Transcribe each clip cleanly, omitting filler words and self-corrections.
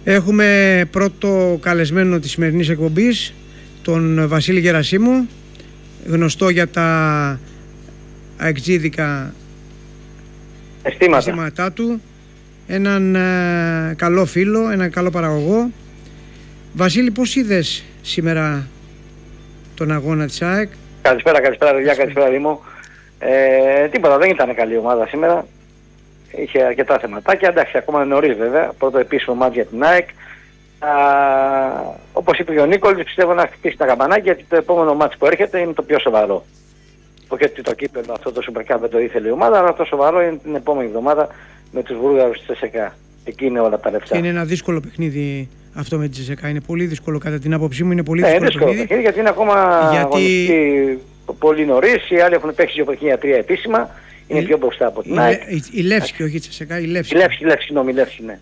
Έχουμε πρώτο καλεσμένο της σημερινής εκπομπής, τον Βασίλη Γερασίμου, γνωστό για τα αεξίδικα αισθήματά του, έναν καλό φίλο, έναν καλό παραγωγό. Βασίλη, πώς είδες σήμερα τον αγώνα της ΑΕΚ? Καλησπέρα παιδιά, καλησπέρα Δήμο. Τίποτα, δεν ήταν καλή ομάδα σήμερα. Είχε αρκετά θεματάκια, εντάξει, ακόμα νωρίς βέβαια, πρώτο επίσημο μάτς για την ΑΕΚ. Όπως είπε ο Νίκολης, πιστεύω να χτυπήσει τα καμπανάκια, γιατί το επόμενο μάτς που έρχεται είναι το πιο σοβαρό. Όχι ότι το κύπελλο αυτό το Super Cup δεν το ήθελε η ομάδα, αλλά το σοβαρό είναι την επόμενη εβδομάδα με τους Βούλγαρους της ΕΣΕΚΑ. Εκεί είναι όλα τα λεφτά. Είναι ένα δύσκολο παιχνίδι αυτό με τη ΕΣΕΚΑ. Είναι πολύ δύσκολο, κατά την άποψή μου. Είναι πολύ δύσκολο παιχνίδι, γιατί είναι ακόμα αγωνιστική πολύ νωρίς. Οι άλλοι έχουν παίξει 2 παιχνίδια 3 επίσημα. Είναι πιο μπροστά από την ΑΕΚ. Η Λεύσκη, όχι η Τσεσεκά, η Λεύσκη. Η Λεύσκη, ναι.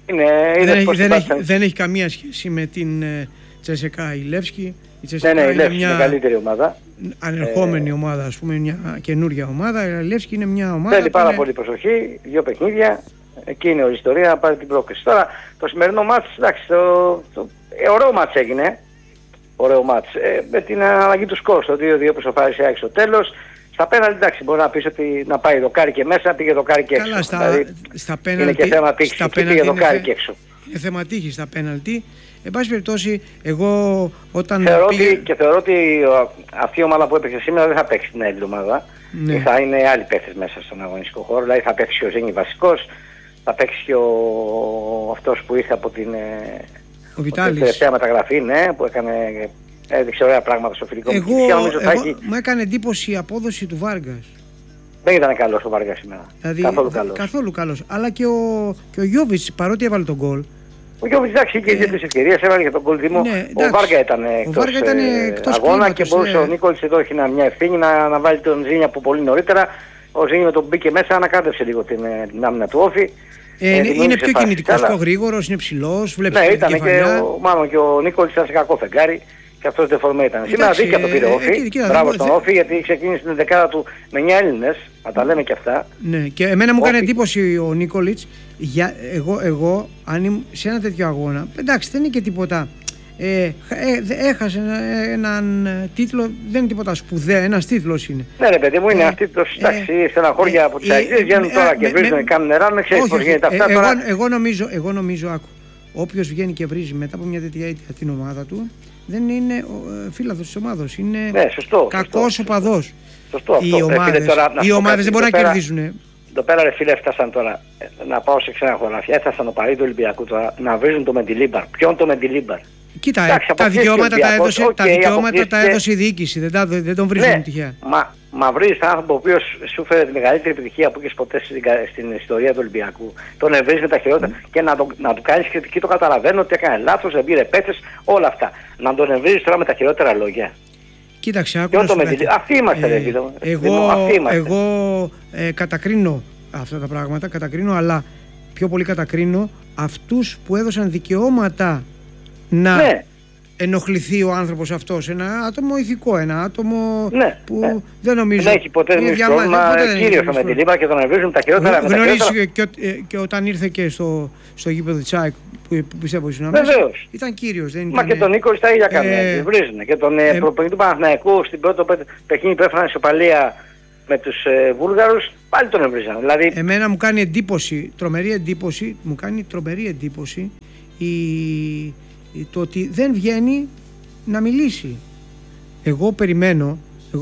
Δεν έχει καμία σχέση με την Τσεσεκά η Λεύσκη. Η Λεύσκη είναι καλύτερη ομάδα. Ανερχόμενη ομάδα, ας πούμε, μια καινούργια ομάδα. Η Λεύσκη είναι μια ομάδα. Θέλει πάρα πολύ προσοχή, 2 παιχνίδια. Εκεί είναι η ιστορία να πάρει την πρόκριση. Τώρα το σημερινό μάτς, εντάξει, ωραίο μάτς έγινε. Ωραίο μάτς. Με την αλλαγή του σκορ, το 2-2 που σοφάρισε ΑΕΚ στο τέλος. Στα πέναλτι, εντάξει, μπορεί να πεις ότι να πάει δοκάρι και μέσα, πήγε δοκάρι και έξω. Καλά, στα πέναλτι. Είναι και θέμα τύχης, πήγε δοκάρι και έξω. Είναι θέμα τύχης στα πέναλτι. Εν πάση περιπτώσει, εγώ όταν θεωρώ ότι αυτή η ομάδα που έπαιξε σήμερα δεν θα παίξει την άλλη ομάδα. Ναι. Θα είναι άλλοι παίκτες μέσα στον αγωνιστικό χώρο. Δηλαδή θα παίξει ο Ζήνη βασικός, θα παίξει και αυτός που ήρθε από την τελευταία μεταγραφή, ναι, που έδειξε ωραία πράγματα στο φιλικό. Μου έκανε εντύπωση η απόδοση του Βάργας. Δεν ήταν καλός ο Βάργας σήμερα. Δηλαδή, καθόλου καλός. Αλλά και ο Γιώβιτς, παρότι έβαλε τον γκολ. Ο Γιώβιτς, εντάξει, είχε τις ευκαιρίες, έβαλε και τον γκολ Δήμο. Ναι, ο Βάργα ήταν εκτός αγώνα κλίματος, και μπορούσε ο Νίκολης εδώ έχει μια ευθύνη να βάλει τον Ζήνη από πολύ νωρίτερα. Ο Ζήνη με τον μπήκε μέσα, ανακάτευσε λίγο την άμυνα του Όφη. Είναι πιο κινητικός, πιο γρήγορος, είναι ψηλός, βλέπει την κεφαλιά. Μάλλον και ο Νίκολης ήταν σε κακό φεγγάρι. Και αυτός δεφορμέ ήταν. Σήμερα δίκαια το πήρε ο Όφη. Μπράβο στον Όφη, γιατί ξεκίνησε την δεκάδα του με 9 Έλληνες. Να τα λέμε και αυτά. Ναι, και εμένα μου έκανε εντύπωση ο Νίκολιτς. Εγώ, αν ήμουν σε ένα τέτοιο αγώνα, εντάξει, δεν είναι και τίποτα. Έχασε έναν τίτλο, δεν είναι τίποτα σπουδαίο, ένας τίτλος είναι. Ναι, ρε παιδί μου, είναι ένας τίτλος. Εντάξει, στεναχώρια από τις αγκίες βγαίνουν τώρα και βρίζουν, κάνουν νερά, δεν ξέρεις πώς γίνεται αυτά τώρα. Εγώ νομίζω, άκου, όποιος βγαίνει και βρίζει μετά από μια τέτοια αίτια την ομάδα του, δεν είναι φίλαθος της ομάδος, είναι κακός οπαδός. Σωστό αυτό. Οι ομάδες δεν μπορούν να κερδίσουν. Εδώ πέρα ρε φίλε έφτασαν τώρα, να πάω σε ξένα χωράφια, έφτασαν ο Παρί του Ολυμπιακού τώρα να βρίζουν το Μεντιλίμπαρ. Ποιον το Μεντιλίμπαρ? Κοίτα, τα δικαιώματα τα έδωσε η διοίκηση, δεν τον βρίζουν τυχαία. Μα βρίζεις έναν άνθρωπο ο οποίος σου φέρε τη μεγαλύτερη επιτυχία που έχεις ποτέ στην ιστορία του Ολυμπιακού. Τον βρίζεις με τα χειρότερα και να του κάνεις κριτική, το καταλαβαίνω ότι έκανε λάθος, δεν πήρε παίκτες, όλα αυτά. Να τον βρίζεις τώρα με τα χειρότερα λόγια. Κοίταξε, άκουσα. Αυτοί είμαστε, ρε φίλε. Εγώ κατακρίνω αυτά τα πράγματα, αλλά πιο πολύ κατακρίνω αυτούς που έδωσαν δικαιώματα να ενοχληθεί ο άνθρωπος αυτός. Ένα άτομο ηθικό, ένα άτομο που δεν νομίζω. Δεν έχει ποτέ πρόβλημα, κύριος ο Μεντιλίμπαρ και τον βρίζουν τα χειρότερα. Γνωρίζει και όταν ήρθε και στο γήπεδο της ΑΕΚ που πιστεύω ήσουν αμέσως, ήταν κύριος. Μα και τον Νίκολη τα ίδια κάνουν, βρίζουν. Και τον προπονητή του Παναθηναϊκού στην πρώτο παιχνίδι που έφεραν ισοπαλία με τους Βούλγαρους, πάλι τον έβριζαν. Δηλαδή... Εμένα μου κάνει εντύπωση, τρομερή εντύπωση το ότι δεν βγαίνει να μιλήσει. Εγώ περιμένω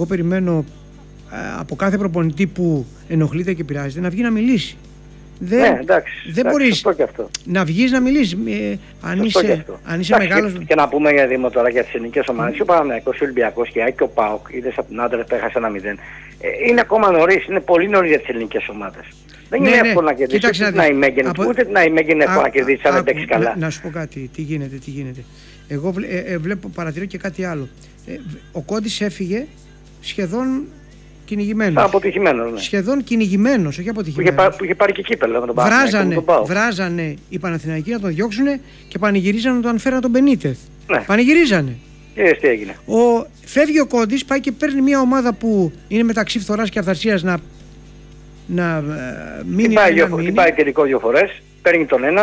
από κάθε προπονητή που ενοχλείται και πειράζεται να βγει να μιλήσει. Δεν μπορείς να βγεις να μιλήσεις. Αν είσαι μεγάλος... Και να πούμε για Δήμο τώρα για τις ελληνικές ομάδες, ο Παναθηναϊκός, ο Ολυμπιακός και ο ΠΑΟΚ, είδες από την Άντρες πέχασε 1-0. Είναι ακόμα νωρίς, είναι πολύ νωρίς για τις ελληνικές ομάδες. Δεν είναι εύκολο να κερδίσεις, ούτε την Αϊμέγεν είναι εύκολο να κερδίσεις αν δεν παίξεις καλά. Να σου πω κάτι, τι γίνεται. Εγώ παρατηρώ και κάτι άλλο. Ο Κόντης έφυγε σχεδόν κυνηγημένος. Αποτυχημένος, ναι. Σχεδόν κυνηγημένος, όχι αποτυχημένος. Που είχε πάρει και κύπελλο με τον Παναθηναϊκό. Βράζανε οι Παναθηναϊκοί να τον διώξουνε και πανηγυρίζανε να τον φέραν τον Μπενίτεθ. Ναι. Πανηγυρίζανε. Τι έγινε. Φεύγει ο Κόντης, πάει και παίρνει μια ομάδα που είναι μεταξύ φθοράς και αυθαρσίας να μείνει. Χτυπάει τελικό 2 φορές, παίρνει τον έναν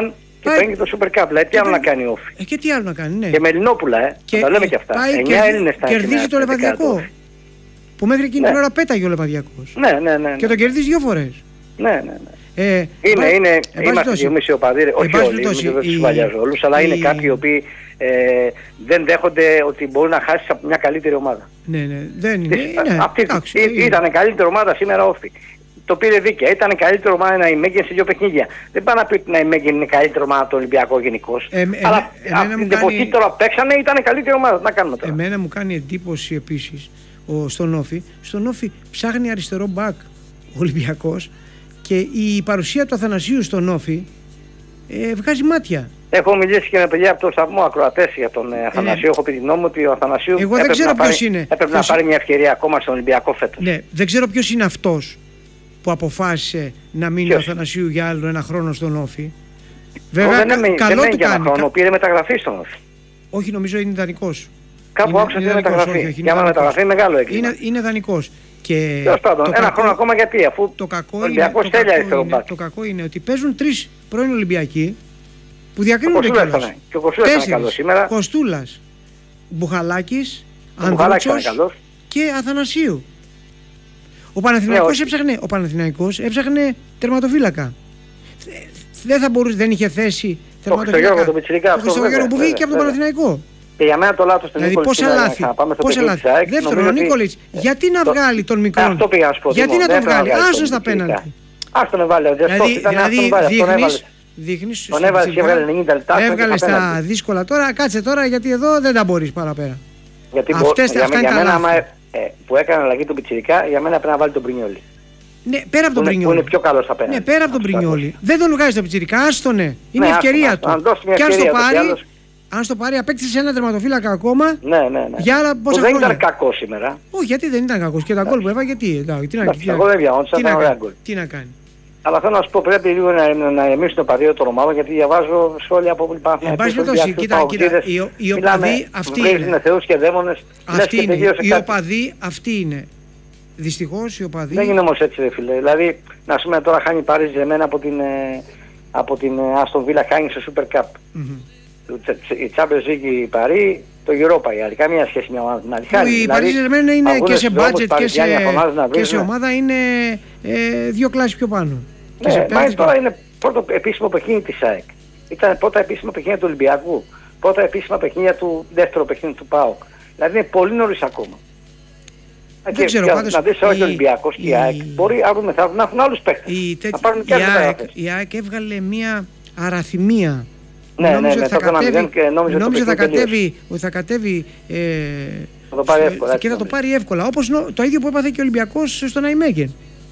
Και παίρνει το Super Cup. Δηλαδή τι άλλο να κάνει ο Όφη. Και τι άλλο να κάνει, ναι. Και με Ελληνόπουλα, Και τα λέμε και αυτά. 9 Έλληνες θα κερδίζει το Λεπαδιακό. Που μέχρι εκείνη την ώρα πέταγε ο Λεπαδιακός. Ναι. Και το κερδίζει 2 φορές. Ναι. Είμαστε και εμείς οι οπαδοί, όχι όλοι, δεν τους βαλιάζω όλους, αλλά είναι κάποιοι οι οποίοι δεν δέχονται ότι μπορεί να χάσει από μια καλύτερη ομάδα. Ναι, δεν είναι. Ήταν καλύτερη ομάδα σήμερα Όφη. Το πήρε δίκαια. Ήταν καλύτερη ομάδα να ημέγγεν σε 2 παιχνίδια. Δεν πάει να πει ότι να ημέγγεν είναι καλύτερη ομάδα από το Ολυμπιακό γενικώς. Αλλά την εποχή τώρα παίξανε ήταν καλύτερη ομάδα. Να κάνουμε τώρα. Εμένα μου κάνει εντύπωση επίσης στον Όφη. Στον Όφη ψάχνει αριστερό μπακ ο Ολυμπιακός και η παρουσία του Αθανασίου στον Όφη βγάζει μάτια. Έχω μιλήσει και με παιδιά από το σταθμό ακροατές για τον Αθανασίου. Έχω πει την νόμο ότι ο Αθανασίου έπρεπε να πάρει μια ευκαιρία ακόμα στον Ολυμπιακό φέτος. Ναι, δεν ξέρω ποιος είναι αυτός που αποφάσισε να μείνει ο Αθανασίου για άλλο 1 χρόνο στον Όφη. Βέβαια, καλό του κάνει. Χρόνο, πήρε μεταγραφή στον Όφη. Όχι, νομίζω είναι δανεικός. Κάπου άκουσα ότι είναι μεταγραφή. Για να μεταγραφεί μεγάλο έγκλημα. Είναι δανεικός. Και τέλος πάντων, 1 χρόνο ακόμα γιατί, αφού το κακό είναι ότι παίζουν 3 πρώην Ολυμπιακοί που διακρίνονται κιόλας. Και ο Κοστούλας ήταν καλός σήμερα. Κοστούλας, Μπουχαλάκης, Ανδρούτσος και Αθανασίου. Ο Παναθηναϊκός έψαχνε τερματοφύλακα. Δεν είχε θέση τερματοφύλακα. Το Χριστογέργο που βγήκε από τον Παναθηναϊκό. Και για μένα το λάθος του Νίκολιτς είναι να πάμε στο παιχνίδι της ΑΕΚ. Δεύτερον, ο Νίκολιτς, γιατί να βγάλει τον μικρό. Αυτό πήγα να σου πω. Γιατί να τον βγάλει, άσον στα πέναλτι. Ας τον έβαλε, ο Διαστός ήταν να τον βάλει. Δείχνεις, τον έβαλε και έβγαλε 90 λεπτά. Έβγαλε στα δύσκολα τώρα, κάτσε τώρα γιατί εδώ δεν τα μπορείς παραπέρα. Γιατί αυτά είναι τα λάθη. Που έκανε αλλαγή τον Πιτσιρικά, για μένα πρέπει να βάλει τον Πρινιόλι. Ναι, πέρα από τον Πρινιόλι. Που είναι πιο καλός απέναντι. Ναι, πέρα από τον Πρινιόλι. Δεν τον βγάζει τον Πιτσιρικά, άστονε. Είναι ευκαιρία του. Και αν στο πάρει, απέκτησε ένα τερματοφύλακα ακόμα. Ναι. Για άλλα πόσα δεν χρόνια. ήταν κακό σήμερα. Όχι, γιατί δεν ήταν κακός. Και τα γκολ που έβαγε, τι να κάνει. Αλλά θέλω να σου πω, πρέπει λίγο να εμείς το παδίο των ομάδων, γιατί διαβάζω σχόλια από πολύ πάνω. Εν πάση περιπτώσει, κοίτα, οι οπαδοί αυτοί είναι. Θεούς και δαίμονες. Οι οπαδοί αυτοί είναι. Δυστυχώς οι οπαδοί. Δεν είναι όμως έτσι, ρε φίλε. Δηλαδή, να πούμε τώρα χάνει Παρίζ εμένα από την Aston Villa, χάνει στο Super Cup. Η Champions League η Παρί, το Europa η άλλη. Καμία σχέση με ομάδα την άλλη. Η Παρί Ζερμέν είναι και σε budget και σε ομάδα είναι 2 κλάσεις πιο πάνω. Ναι, τώρα είναι πρώτο επίσημο παιχνίδι της ΑΕΚ. Ήταν πρώτα επίσημα παιχνίδια του Ολυμπιακού. Πρώτα επίσημα παιχνίδια του δεύτερου παιχνίδι του ΠΑΟΚ. Δηλαδή είναι πολύ νωρίς ακόμα. Δεν ξέρω, πάντως να δεις όχι ο Ολυμπιακός και η ΑΕΚ μπορεί αύριο να έχουν άλλους παίκτες. Η ΑΕΚ έβγαλε μια αραθυμία. Ναι, νόμιζε ότι θα κατέβει θα το πάρει εύκολα, και θα το πάρει εύκολα. Όπως το ίδιο που έπαθε και ο Ολυμπιακός στον Αϊμέγεν.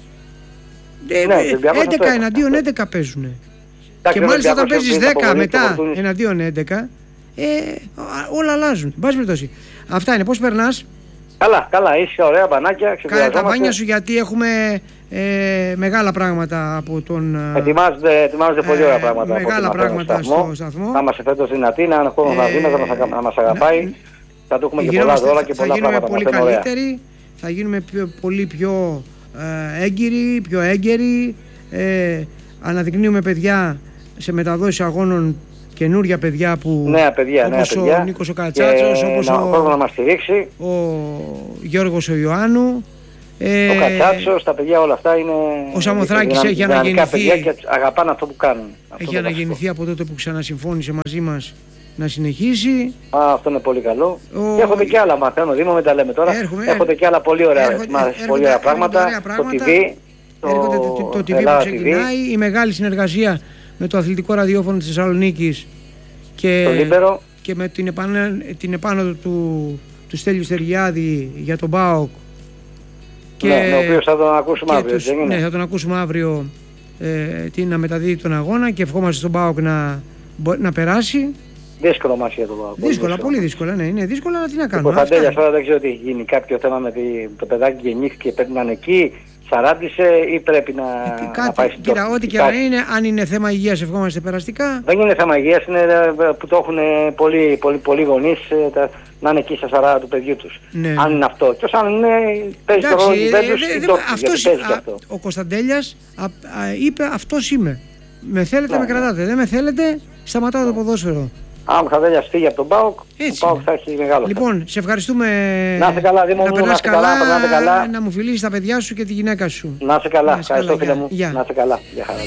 11 εναντίον 11 παίζουνε. Και μάλιστα όταν παίζεις 10 μετά εναντίον 11 όλα αλλάζουν. Μπας περιπτώσει. Αυτά είναι. Πώς περνάς? Καλά, είσαι ωραία μπανάκια. Κάνε τα μπάνια σου γιατί έχουμε μεγάλα πράγματα από τον... Ετοιμάζονται πολύ ωραία πράγματα. Μεγάλα πράγματα στο σταθμό. Θα είμαστε φέτος δυνατοί, να έχουμε να μας αγαπάει. Θα το έχουμε και πολλά δώρα και πολλά πράγματα. Θα γίνουμε πολύ καλύτεροι, θα γίνουμε πολύ πιο έγκυροι, πιο έγκαιροι. Αναδεικνύουμε παιδιά σε μεταδόσεις αγώνων, καινούρια παιδιά που... Νέα παιδιά. Ο Νίκος ο Κατσάτσος, όπως ο Γιώργος ο Ιωάννου. Ο Κατσάτσος, τα παιδιά όλα αυτά είναι... Ο Σαμοθράκης έχει αναγεννηθεί. Και αγαπάνε αυτό που κάνουν. Έχει αναγεννηθεί από τότε που ξανασυμφώνησε μαζί μας να συνεχίσει. Αυτό είναι πολύ καλό. Και έχουμε και άλλα, μαθαίνω Δήμο, μην τα λέμε τώρα. Έχετε και άλλα πολύ ωραία πράγματα. Το TV, το TV που ξεκινάει, η μεγάλη συνεργασία με το αθλητικό ραδιόφωνο της Θεσσαλονίκης και με την επάνωδο του Στέλιου Στεργιάδη για τον ΠΑΟΚ. Ναι, ο οποίος θα τον ακούσουμε αύριο. Ναι, θα τον ακούσουμε αύριο να μεταδίδει τον αγώνα και ευχόμαστε στον ΠΑΟΚ να περάσει. Δύσκολο μάτς για τον ΠΑΟΚ. Δύσκολα, πολύ δύσκολα, ναι, είναι δύσκολα, αλλά τι να κάνουμε. Ο Παντέλιας τώρα δεν ξέρω τι έχει γίνει, κάποιο θέμα με το παιδάκι γεννήθηκε, πρέπει να είναι εκεί. Σαράντισε ή πρέπει να πάει στην Κοίτα, ό,τι και να είναι, αν είναι θέμα υγείας ευχόμαστε περαστικά. Δεν είναι θέμα υγείας, είναι που το έχουν πολλοί γονείς να είναι εκεί στα 40 του παιδιού τους. Ναι. Αν είναι αυτό. Και αν είναι, παίζει το ρόλο του παιδιού ή το παίζει αυτό. Ο Κωνσταντέλιας είπε αυτός είμαι. Με θέλετε, με κρατάτε. Δεν με θέλετε, σταματάω το ποδόσφαιρο. Αν θα δεν φύγει από τον ΠΑΟΚ, ο ΠΑΟΚ θα έχει μεγάλο. Λοιπόν, σε ευχαριστούμε. Να είσαι καλά, Δήμο μου, να είσαι καλά, να μου φιλήσεις τα παιδιά σου και τη γυναίκα σου. Να είσαι καλά, ευχαριστώ φίλε μου. Να είσαι καλά.